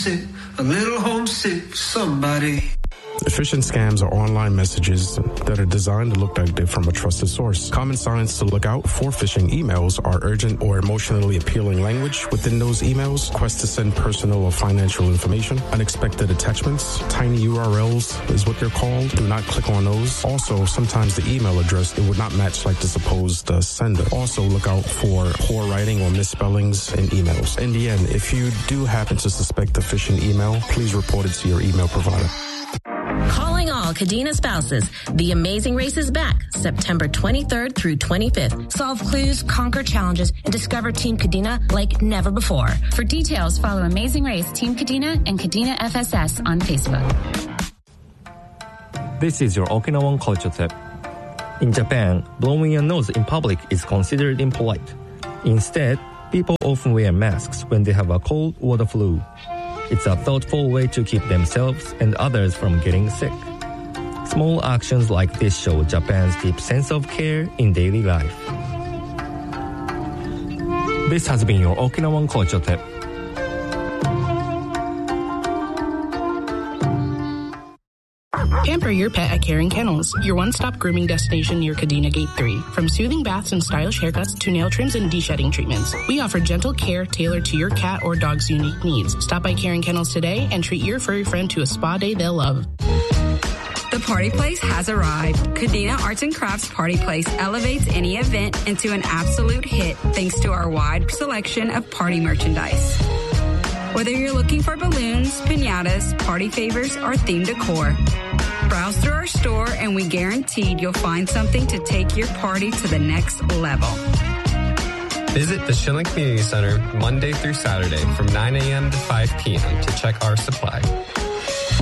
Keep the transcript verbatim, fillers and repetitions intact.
homesick, a little homesick, somebody. Phishing scams are online messages that are designed to look like they're from a trusted source. Common signs to look out for phishing emails are urgent or emotionally appealing language within those emails, requests to send personal or financial information, unexpected attachments, tiny U R Ls is what they're called. Do not click on those. Also, sometimes the email address, it would not match like the supposed uh, sender. Also, look out for poor writing or misspellings in emails. In the end, if you do happen to suspect a phishing email, please report it to your email provider. Calling all Kadena spouses. The Amazing Race is back September twenty-third through twenty-fifth. Solve clues, conquer challenges, and discover Team Kadena like never before. For details, follow Amazing Race, Team Kadena, and Kadena F S S on Facebook. This is your Okinawan culture tip. In Japan, blowing your nose in public is considered impolite. Instead, people often wear masks when they have a cold or the flu. It's a thoughtful way to keep themselves and others from getting sick. Small actions like this show Japan's deep sense of care in daily life. This has been your Okinawan Culture Tip. Pamper your pet at Caring Kennels, your one-stop grooming destination near Kadena Gate three. From soothing baths and stylish haircuts to nail trims and de-shedding treatments, we offer gentle care tailored to your cat or dog's unique needs. Stop by Caring Kennels today and treat your furry friend to a spa day they'll love. The Party Place has arrived. Kadena Arts and Crafts Party Place elevates any event into an absolute hit thanks to our wide selection of party merchandise. Whether you're looking for balloons, piñatas, party favors, or themed decor, browse through our store and we guaranteed you'll find something to take your party to the next level. Visit the Schilling Community Center Monday through Saturday from nine a.m. to five p.m. to check our supply.